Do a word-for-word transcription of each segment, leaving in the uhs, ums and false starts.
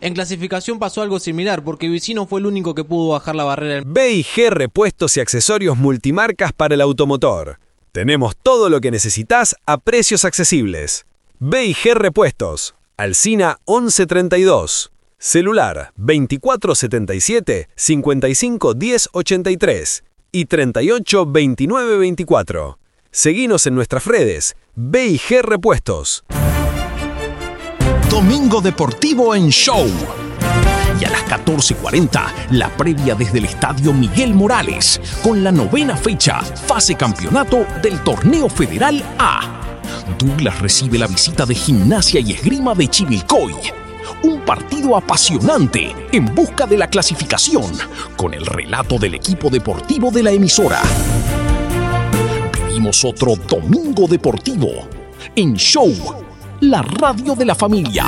En clasificación pasó algo similar, porque Vicino fue el único que pudo bajar la barrera. B y G Repuestos y Accesorios Multimarcas para el automotor. Tenemos todo lo que necesitas a precios accesibles. B y G Repuestos, Alsina once treinta y dos. Celular veinticuatro setenta y siete, cincuenta y cinco diez ochenta y tres y treinta y ocho veintinueve veinticuatro. Seguinos en nuestras redes, B y G Repuestos. Domingo Deportivo en Show. Y a las catorce cuarenta, la previa desde el Estadio Miguel Morales, con la novena fecha, fase campeonato del Torneo Federal A. Douglas recibe la visita de Gimnasia y Esgrima de Chivilcoy. Un partido apasionante en busca de la clasificación, con el relato del equipo deportivo de la emisora. Vivimos otro Domingo Deportivo en Show, la radio de la familia.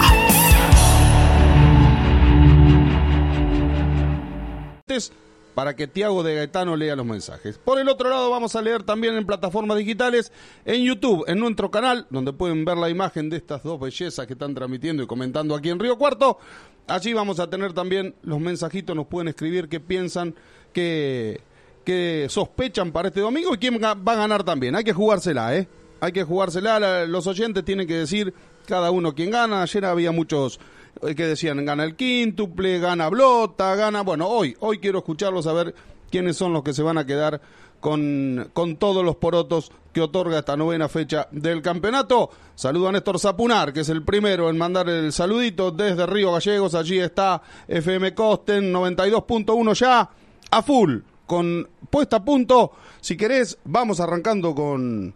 Para que Tiago de Gaetano lea los mensajes. Por el otro lado, vamos a leer también en plataformas digitales, en YouTube, en nuestro canal, donde pueden ver la imagen de estas dos bellezas que están transmitiendo y comentando aquí en Río Cuarto. Allí vamos a tener también los mensajitos, nos pueden escribir qué piensan, qué, qué sospechan para este domingo y quién va a ganar también. Hay que jugársela, ¿eh? Hay que jugársela, los oyentes tienen que decir cada uno quién gana. Ayer había muchos que decían, gana el quíntuple, gana Blota, gana... Bueno, hoy, hoy quiero escucharlos a ver quiénes son los que se van a quedar con, con todos los porotos que otorga esta novena fecha del campeonato. Saludo a Néstor Zapunar, que es el primero en mandar el saludito desde Río Gallegos. Allí está F M Costen noventa y dos punto uno ya a full, con puesta a punto. Si querés, vamos arrancando con,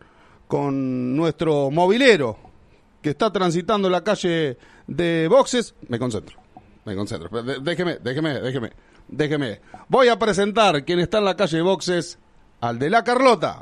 con nuestro movilero, que está transitando la calle de Boxes. Me concentro, me concentro. Déjeme, déjeme, déjeme, déjeme. Voy a presentar quien está en la calle de Boxes, al de la Carlota,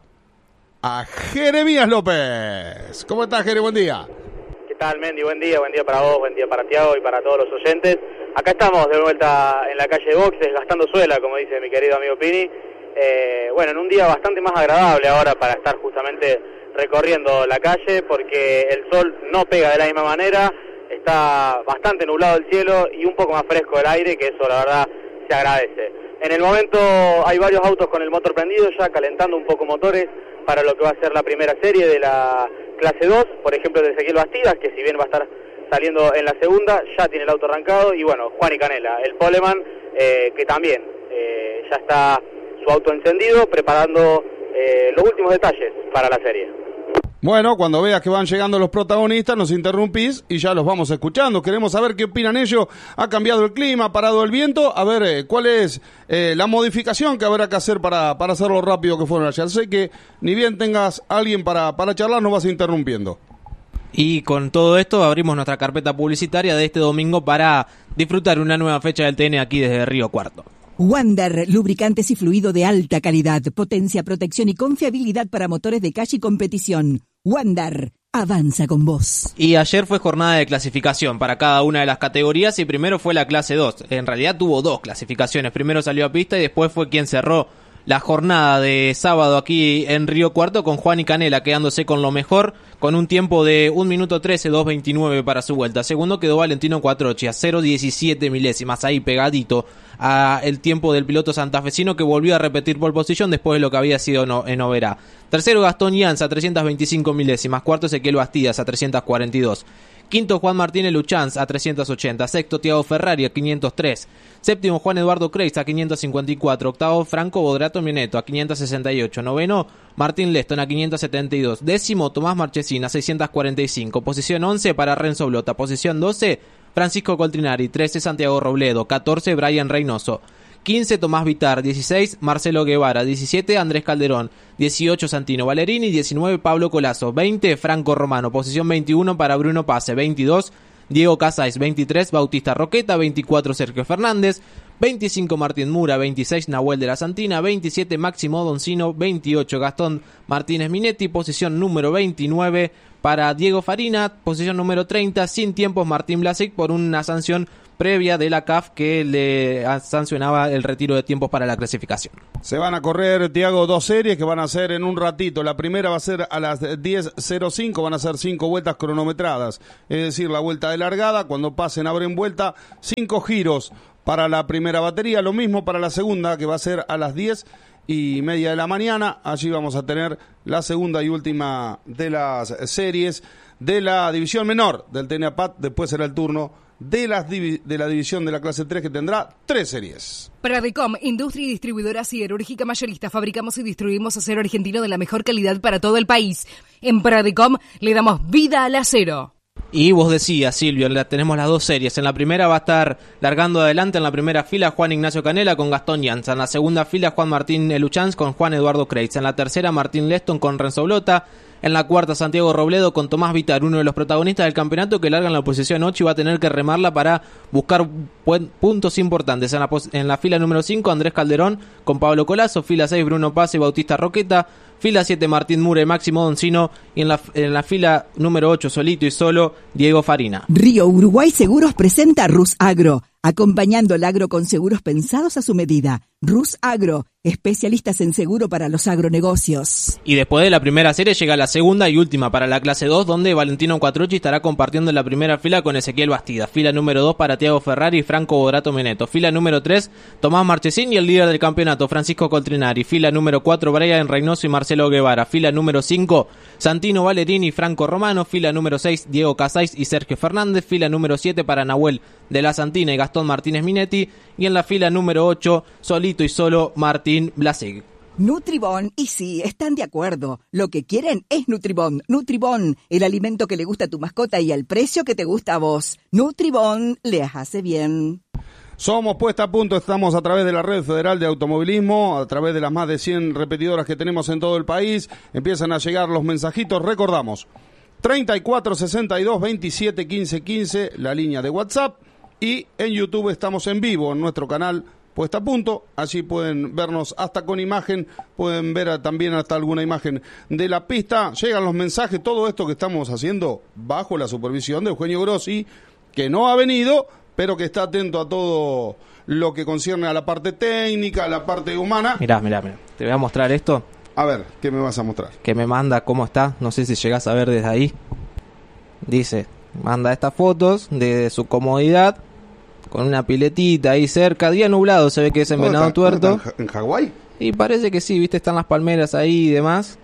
a Jeremías López. ¿Cómo estás, Jere? Buen día. ¿Qué tal, Mendy? Buen día, buen día para vos, buen día para Tiago y para todos los oyentes. Acá estamos de vuelta en la calle de Boxes, gastando suela, como dice mi querido amigo Pini. Eh, bueno, en un día bastante más agradable ahora para estar justamente recorriendo la calle, porque el sol no pega de la misma manera, está bastante nublado el cielo y un poco más fresco el aire, que eso la verdad se agradece. En el momento hay varios autos con el motor prendido, ya calentando un poco motores para lo que va a ser la primera serie de la clase dos, por ejemplo de Ezequiel Bastidas, que si bien va a estar saliendo en la segunda, ya tiene el auto arrancado, y bueno, Juan y Canela, el poleman, eh, que también eh, ya está su auto encendido, preparando eh, los últimos detalles para la serie. Bueno, cuando veas que van llegando los protagonistas, nos interrumpís y ya los vamos escuchando. Queremos saber qué opinan ellos. Ha cambiado el clima, ha parado el viento. A ver, eh, ¿cuál es eh, la modificación que habrá que hacer para, para hacerlo rápido que fueron ayer? Sé que ni bien tengas alguien para, para charlar, nos vas interrumpiendo. Y con todo esto abrimos nuestra carpeta publicitaria de este domingo para disfrutar una nueva fecha del T N aquí desde Río Cuarto. Wander, lubricantes y fluido de alta calidad, potencia, protección y confiabilidad para motores de calle y competición. Wander, avanza con vos. Y ayer fue jornada de clasificación para cada una de las categorías y primero fue la clase dos. En realidad tuvo dos clasificaciones. Primero salió a pista y después fue quien cerró la jornada de sábado aquí en Río Cuarto, con Juan y Canela quedándose con lo mejor, con un tiempo de un minuto trece, dos veintinueve para su vuelta. Segundo quedó Valentino Cuatrochi a cero diecisiete milésimas, ahí pegadito a el tiempo del piloto santafesino, que volvió a repetir pole position después de lo que había sido no, en Oberá. Tercero Gastón Llanza a trescientas veinticinco milésimas. Cuarto Ezequiel Bastidas a trescientas cuarenta y dos. Quinto Juan Martínez Luchanz a trescientas ochenta. Sexto Tiago Ferrari a quinientos tres. Séptimo Juan Eduardo Creis a quinientos cincuenta y cuatro. Octavo Franco Bodrato Mioneto a quinientos sesenta y ocho. Noveno Martín Leston a quinientos setenta y dos. Décimo Tomás Marchesín a seiscientos cuarenta y cinco. Posición once para Renzo Blota. Posición doce Francisco Coltrinari. trece Santiago Robledo. catorce Brian Reynoso. quince Tomás Vitar. dieciséis Marcelo Guevara. diecisiete Andrés Calderón. dieciocho Santino Valerini. diecinueve Pablo Colazo. veinte Franco Romano. Posición veintiuno para Bruno Pase. veintidós Diego Casais. veintitrés Bautista Roqueta. veinticuatro Sergio Fernández. veinticinco Martín Mura. veintiséis Nahuel de la Santina. veintisiete Máximo Doncino. veintiocho Gastón Martínez Minetti. Posición número veintinueve para Diego Farina. Posición número treinta, sin tiempos, Martín Blasic, por una sanción previa de la C A F que le sancionaba el retiro de tiempos para la clasificación. Se van a correr, Tiago, dos series que van a ser en un ratito. La primera va a ser a las diez cero cinco, van a ser cinco vueltas cronometradas. Es decir, la vuelta de largada, cuando pasen, abren vuelta, cinco giros para la primera batería. Lo mismo para la segunda, que va a ser a las diez y media de la mañana. Allí vamos a tener la segunda y última de las series de la división menor del T N A P A T. Después será el turno de la, divi- de la división de la clase tres, que tendrá tres series. Pradecom, industria y distribuidora siderúrgica mayorista. Fabricamos y distribuimos acero argentino de la mejor calidad para todo el país. En Pradecom le damos vida al acero. Y vos decías, Silvio, la, tenemos las dos series. En la primera va a estar largando adelante en la primera fila Juan Ignacio Canela con Gastón Llanza. En la segunda fila Juan Martín Eluchans con Juan Eduardo Kreitz. En la tercera Martín Leston con Renzo Blota. En la cuarta Santiago Robledo con Tomás Vitar, uno de los protagonistas del campeonato, que larga en la posición ocho y va a tener que remarla para buscar puntos importantes. En la, en la fila número cinco Andrés Calderón con Pablo Colazo. Fila seis Bruno Paz y Bautista Roqueta. Fila siete Martín Mure y Máximo Doncino. Y en la, en la fila número ocho, solito y solo, Diego Farina. Río Uruguay Seguros presenta Rus Agro, acompañando el agro con seguros pensados a su medida. Rus Agro, especialistas en seguro para los agronegocios. Y después de la primera serie llega la segunda y última para la clase dos, donde Valentino Cuatrucci estará compartiendo la primera fila con Ezequiel Bastida. Fila número dos para Tiago Ferrari y Franco Bodrato Meneto. Fila número tres, Tomás Marchesín y el líder del campeonato, Francisco Coltrinari. Fila número cuatro, Brian Reynoso y Marcelo Guevara. Fila número cinco, Santino Valerini y Franco Romano. Fila número seis, Diego Casais y Sergio Fernández. Fila número siete para Nahuel de la Santina y Gastón Martínez Minetti. Y en la fila número ocho, solito y solo, Martín Blasic. Nutribón, y sí, están de acuerdo. Lo que quieren es Nutribón. Nutribón, el alimento que le gusta a tu mascota y al precio que te gusta a vos. Nutribón, les hace bien. Somos Puesta a Punto, estamos a través de la Red Federal de Automovilismo, a través de las más de cien repetidoras que tenemos en todo el país. Empiezan a llegar los mensajitos, recordamos, treinta y cuatro sesenta y dos veintisiete quince quince, la línea de WhatsApp, y en YouTube estamos en vivo en nuestro canal Puesta a Punto. Allí pueden vernos hasta con imagen, pueden ver también hasta alguna imagen de la pista. Llegan los mensajes, todo esto que estamos haciendo bajo la supervisión de Eugenio Grossi, que no ha venido, pero que está atento a todo lo que concierne a la parte técnica, a la parte humana. Mirá, mirá, mirá, te voy a mostrar esto. A ver, ¿qué me vas a mostrar? Que me manda cómo está, no sé si llegás a ver desde ahí. Dice, manda estas fotos de su comodidad, con una piletita ahí cerca, día nublado, se ve que es en Venado Tuerto. ¿En Hawái? Y parece que sí, viste, están las palmeras ahí y demás.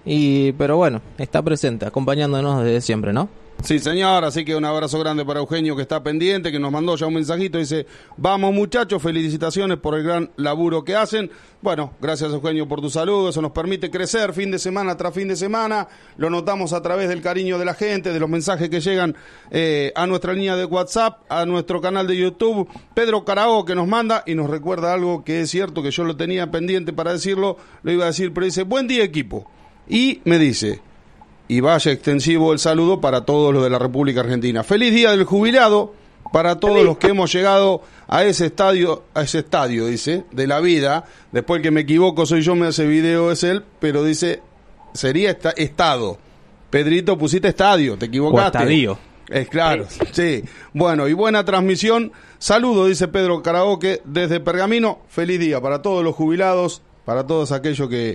Y, pero bueno, está presente, acompañándonos desde siempre, ¿no? Sí, señor, así que un abrazo grande para Eugenio, que está pendiente, que nos mandó ya un mensajito, dice, vamos muchachos, felicitaciones por el gran laburo que hacen. Bueno, gracias Eugenio por tu saludo, eso nos permite crecer fin de semana tras fin de semana, lo notamos a través del cariño de la gente, de los mensajes que llegan eh, a nuestra línea de WhatsApp, a nuestro canal de YouTube. Pedro Carago, que nos manda y nos recuerda algo que es cierto, que yo lo tenía pendiente para decirlo, lo iba a decir, pero dice, buen día equipo, y me dice... Y vaya extensivo el saludo para todos los de la República Argentina. Feliz día del jubilado para todos Feliz. Los que hemos llegado a ese estadio, a ese estadio, dice, de la vida. Después que me equivoco soy yo, me hace video, es él, pero dice, sería esta, estado. Pedrito, pusiste estadio, te equivocaste. O estadio. Es claro, sí. sí. Bueno, y buena transmisión. Saludo, dice Pedro Karaoke, desde Pergamino. Feliz día para todos los jubilados, para todos aquellos que...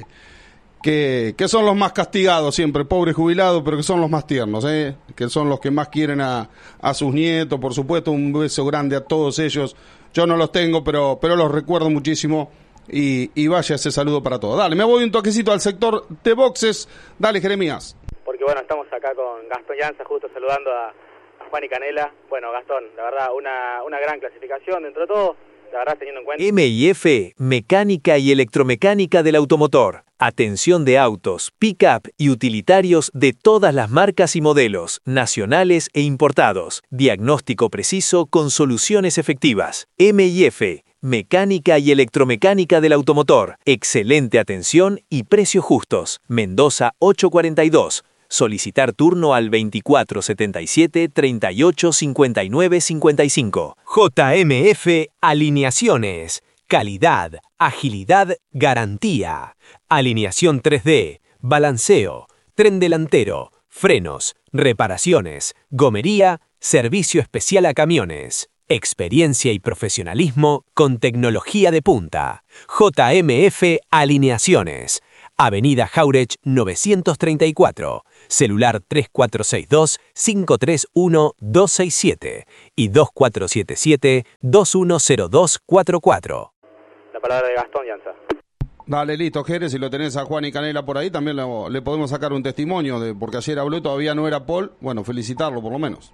Que, que son los más castigados siempre, pobres jubilados, pero que son los más tiernos, ¿eh? Que son los que más quieren a, a sus nietos, por supuesto, un beso grande a todos ellos. Yo no los tengo, pero, pero los recuerdo muchísimo y, y vaya ese saludo para todos. Dale, me voy un toquecito al sector de boxes. Dale, Jeremías. Porque bueno, estamos acá con Gastón Llanza, justo saludando a, a Juan y Canela. Bueno, Gastón, la verdad, una, una gran clasificación dentro de todo. La verdad, teniendo en cuenta... M I F, mecánica y electromecánica del automotor. Atención de autos, pick-up y utilitarios de todas las marcas y modelos, nacionales e importados. Diagnóstico preciso con soluciones efectivas. M I F, mecánica y electromecánica del automotor. Excelente atención y precios justos. Mendoza ochocientos cuarenta y dos. Solicitar turno al veinticuatro setenta y siete treinta y ocho cincuenta y nueve cincuenta y cinco. J M F Alineaciones. Calidad, agilidad, garantía. Alineación tres D, balanceo, tren delantero, frenos, reparaciones, gomería, servicio especial a camiones. Experiencia y profesionalismo con tecnología de punta. J M F Alineaciones. Avenida Jauregui novecientos treinta y cuatro. Celular tres cuatro seis dos, cinco tres uno, dos seis siete y dos cuatro siete siete, dos uno cero dos cuatro cuatro. La palabra de Gastón Llanza. Dale, listo, Jerez, si lo tenés a Juan y Canela por ahí, también le, le podemos sacar un testimonio, de porque ayer habló y todavía no era Paul. Bueno, felicitarlo por lo menos.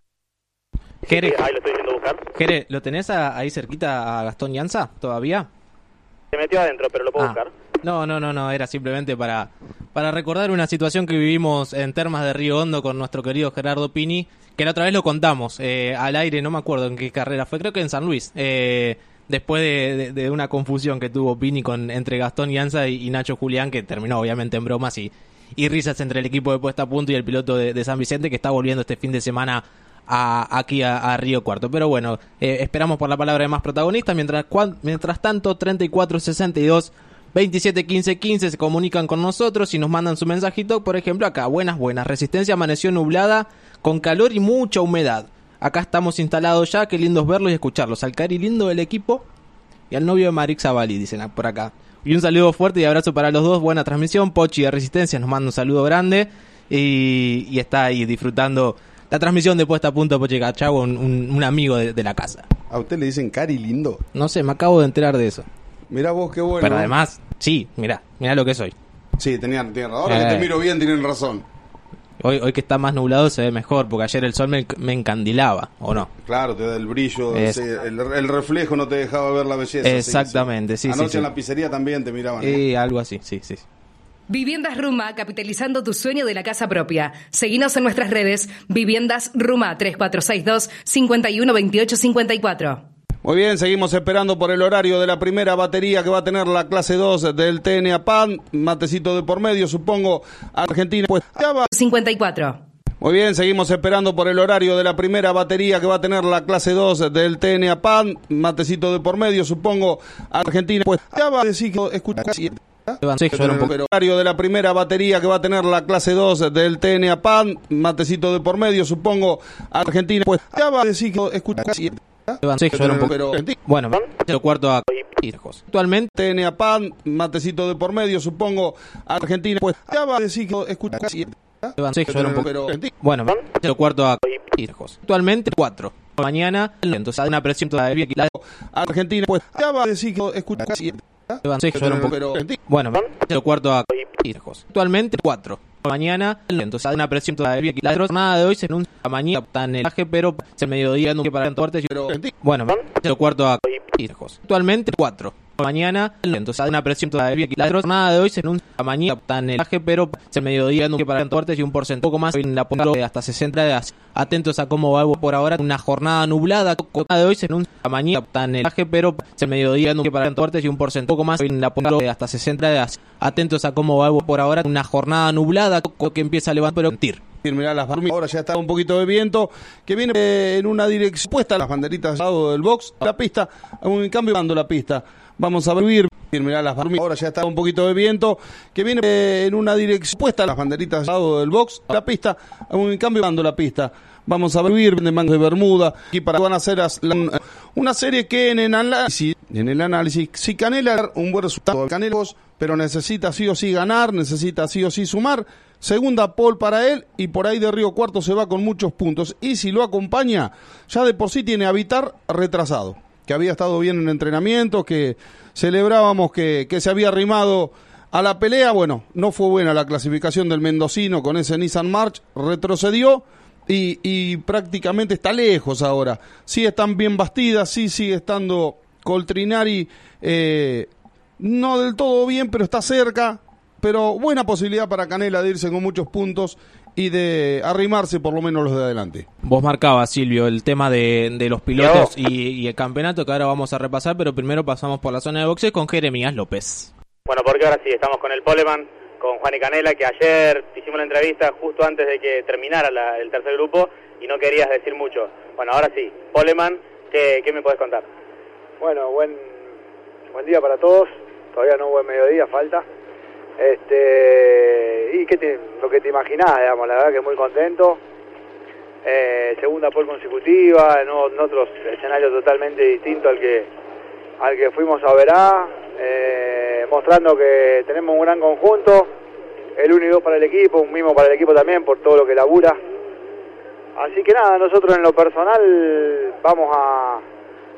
Jere, Sí, ahí lo estoy yendo a buscar. Jere, ¿lo tenés a- ahí cerquita a Gastón Llanza todavía? Se metió adentro, pero lo puedo Ah, buscar. No, no, no, no, era simplemente para, para recordar una situación que vivimos en Termas de Río Hondo con nuestro querido Gerardo Pini, que la otra vez lo contamos eh, al aire, no me acuerdo en qué carrera fue, creo que en San Luis, eh, después de, de- de una confusión que tuvo Pini con, entre Gastón Llanza y, y Nacho Julián, que terminó obviamente en bromas y, y risas entre el equipo de Puesta a Punto y el piloto de, de San Vicente, que está volviendo este fin de semana a, aquí a, a Río Cuarto. Pero bueno, eh, esperamos por la palabra de más protagonistas. Mientras, cuan- mientras tanto, treinta y cuatro sesenta y dos, veintisiete quince quince se comunican con nosotros y nos mandan su mensajito. Por ejemplo, acá, buenas, buenas. Resistencia amaneció nublada, con calor y mucha humedad. Acá estamos instalados ya, qué lindos verlos y escucharlos. Al cari lindo del equipo y al novio de Marix Zavali, dicen por acá. Y un saludo fuerte y abrazo para los dos. Buena transmisión. Pochi de Resistencia nos manda un saludo grande y, y está ahí disfrutando la transmisión de Puesta a Punto Pochi Cachago, un, un, un amigo de, de la casa. ¿A usted le dicen cari lindo? No sé, me acabo de enterar de eso. Mirá vos qué bueno. Pero además, sí, mirá, mirá lo que soy. Sí, tenían tierra. Ahora Eh. que te miro bien, tienen razón. Hoy, hoy que está más nublado se ve mejor, porque ayer el sol me, me encandilaba, ¿o no? Claro, te da el brillo, Es- sí, el, el reflejo no te dejaba ver la belleza. sí, Exactamente, sí, sí, Anoche sí. en la pizzería también te miraban. ¿eh? Eh, algo así, sí, sí. Viviendas Ruma, capitalizando tu sueño de la casa propia. Seguinos en nuestras redes, Viviendas Ruma, tres cuatro seis dos, cinco uno dos ocho cinco cuatro. Muy bien, seguimos esperando por el horario de la primera batería que va a tener la clase dos del T N A P A N. Matecito de por medio, supongo, Argentina. Pues ya va. cincuenta y cuatro. Muy bien, seguimos esperando por el horario de la primera batería que va a tener la clase dos del T N A P A N. Matecito de por medio, supongo, Argentina. Pues ya va a decir que escucha. Sí, yo era un poco- Pero horario de la primera batería que va a tener la clase dos del T N A P A N. Matecito de por medio, supongo, Argentina. Pues ya va a decir que escucha. Sí, yo era un poco- Pero Bueno, el cuarto a hijos. Actualmente, T N A P A N, matecito de por medio, supongo, Argentina. Pues ya va a decir que escucha. sí, yo era un poco- Pero Bueno, el cuarto a hijos. Actualmente, cuatro. Mañana, entonces, una presión todavía. Argentina. Pues ya va a decir que escucha. Sí, yo era un poco- Pero Bueno, el cuarto a hijos. Actualmente, cuatro. Mañana, entonces, una presión todavía. La jornada de hoy se anuncia mañana tan el viaje, pero el mediodía no para fuertes. pero Bueno, el cuarto a hijos. Actualmente, cuatro. Mañana, entonces, una presión todavía. La jornada de hoy se anuncia mañana tan el viaje, pero el mediodía no para fuertes y un porcentaje poco más en la punta de hasta sesenta días. Atentos a cómo va por ahora una jornada nublada. La jornada de hoy se anuncia mañana tan el viaje, pero el mediodía no para fuertes y un porcentaje poco más en la punta de hasta sesenta días. Atentos a cómo va por ahora una jornada nublada que empieza a levantar pero tir. mirá las barmi- ahora ya está un poquito de viento que viene eh, en una dirección puesta las banderitas al lado del box, la pista, un cambio dando la pista. Vamos a vivir, mirá las barmi- ahora ya está un poquito de viento que viene eh, en una dirección puesta las banderitas al lado del box, la pista, un cambio dando la pista. Vamos a vivir de Mangos de Bermuda y para van a hacer as- la- una serie que en el análisis, en el análisis si Canela un buen resultado de Canelos, pero necesita sí o sí ganar, necesita sí o sí sumar. Segunda pole para él y por ahí de Río Cuarto se va con muchos puntos. Y si lo acompaña, ya de por sí tiene a Vitar retrasado, que había estado bien en entrenamiento, que celebrábamos que, que se había arrimado a la pelea. Bueno, no fue buena la clasificación del mendocino con ese Nissan March, retrocedió y, y prácticamente está lejos ahora. Sí están bien bastidas, sí sigue estando Coltrinari, eh, no del todo bien, pero está cerca. Pero buena posibilidad para Canela de irse con muchos puntos y de arrimarse por lo menos los de adelante. Vos marcabas, Silvio, el tema de, de los pilotos y, y el campeonato que ahora vamos a repasar, pero primero pasamos por la zona de boxes con Jeremías López. Bueno, porque ahora sí, estamos con el Poleman, con Juan y Canela, que ayer hicimos la entrevista justo antes de que terminara la- el tercer grupo y no querías decir mucho. Bueno, ahora sí, Poleman, ¿qué, qué me podés contar? Bueno, buen buen día para todos. Todavía no buen mediodía, falta. Este, y que te, lo que te imaginás, digamos, la verdad que muy contento. Eh, segunda pole consecutiva, en, en otros escenarios totalmente distintos al que al que fuimos a Verá, eh, mostrando que tenemos un gran conjunto, el uno y dos para el equipo, un mimo para el equipo también por todo lo que labura. Así que nada, nosotros en lo personal vamos a